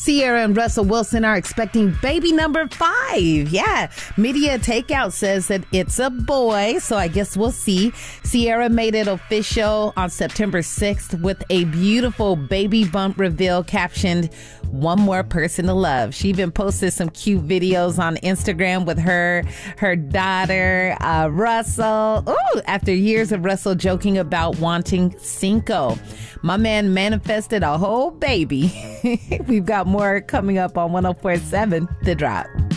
Ciara and Russell Wilson are expecting baby number 5. Yeah, Media Takeout says that it's a boy, so I guess we'll see. Ciara made it official on September 6th with a beautiful baby bump reveal captioned, "One more person to love." She even posted some cute videos on Instagram with her daughter, Russell. Ooh, after years of Russell joking about wanting 5. My man manifested a whole baby. We've got more coming up on 104.7 The Drop.